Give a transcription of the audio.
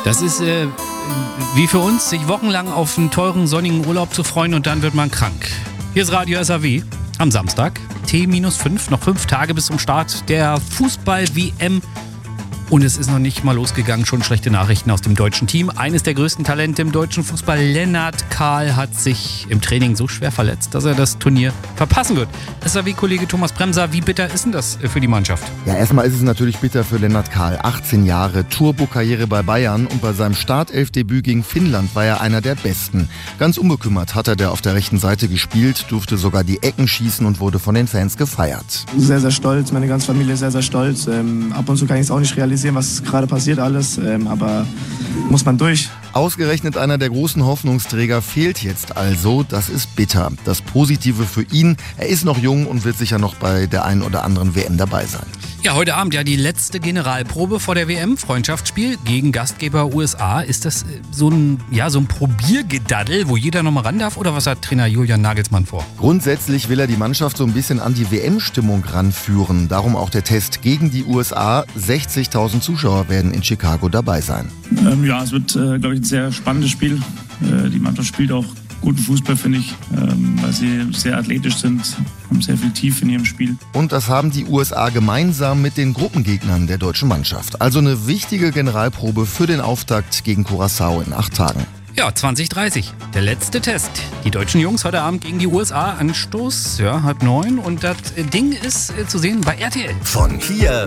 Das ist wie für uns, sich wochenlang auf einen teuren, sonnigen Urlaub zu freuen und dann wird man krank. Hier ist Radio SAW am Samstag, T-5, noch 5 Tage bis zum Start der Fußball-WM. Und es ist noch nicht mal losgegangen, schon schlechte Nachrichten aus dem deutschen Team. Eines der größten Talente im deutschen Fußball, Lennart Kahl, hat sich im Training so schwer verletzt, dass er das Turnier verpassen wird. SAW-Kollege Thomas Bremser, wie bitter ist denn das für die Mannschaft? Ja, erstmal ist es natürlich bitter für Lennart Kahl. 18 Jahre, Turbo-Karriere bei Bayern und bei seinem Startelfdebüt gegen Finnland war er einer der Besten. Ganz unbekümmert hat er auf der rechten Seite gespielt, durfte sogar die Ecken schießen und wurde von den Fans gefeiert. Sehr, sehr stolz, meine ganze Familie ist sehr, sehr stolz. Ab und zu kann ich es auch nicht realisieren, was gerade passiert alles, aber muss man durch. Ausgerechnet einer der großen Hoffnungsträger fehlt jetzt also. Das ist bitter. Das Positive für ihn, er ist noch jung und wird sicher noch bei der einen oder anderen WM dabei sein. Ja, heute Abend ja die letzte Generalprobe vor der WM, Freundschaftsspiel gegen Gastgeber USA. Ist das so ein Probiergedaddel, wo jeder nochmal ran darf, oder was hat Trainer Julian Nagelsmann vor? Grundsätzlich will er die Mannschaft so ein bisschen an die WM-Stimmung ranführen. Darum auch der Test gegen die USA. 60.000 Zuschauer werden in Chicago dabei sein. Es wird, glaube ich, ein sehr spannendes Spiel. Die Mannschaft spielt auch guten Fußball, finde ich, weil sie sehr athletisch sind, haben sehr viel Tiefe in ihrem Spiel. Und das haben die USA gemeinsam mit den Gruppengegnern der deutschen Mannschaft. Also eine wichtige Generalprobe für den Auftakt gegen Curaçao in 8 Tagen. Ja, 20:30, der letzte Test. Die deutschen Jungs heute Abend gegen die USA. Anstoß, 8:30. Und das Ding ist zu sehen bei RTL. Von hier